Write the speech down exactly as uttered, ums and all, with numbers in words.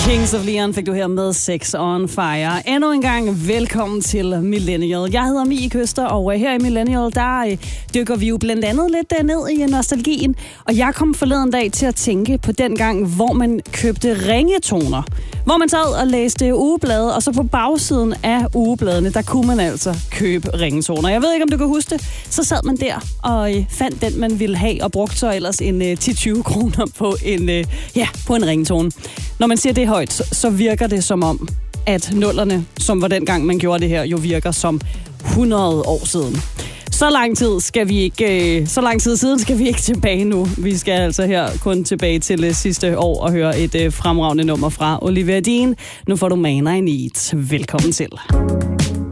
Kings of Leon fik du her med Sex on Fire. Endnu en gang velkommen til Millennial. Jeg hedder Mie Køster, og her i Millennial, der dykker vi jo blandt andet lidt ned i nostalgien. Og jeg kom forleden dag til at tænke på den gang, hvor man købte ringetoner. Hvor man sad og læste ugeblade, og så på bagsiden af ugebladene, der kunne man altså købe ringetoner. Jeg ved ikke, om du kan huske det. Så sad man der og fandt den, man ville have, og brugte så ellers en ti til tyve kroner på en, ja, på en ringtone. Når man siger det højt, så virker det som om, at nullerne, som var dengang man gjorde det her, jo virker som hundrede år siden. Så lang tid skal vi ikke, så lang tid siden skal vi ikke tilbage nu. Vi skal altså her kun tilbage til sidste år og høre et fremragende nummer fra Olivia Dean. Nu får du Man I Need. Velkommen til.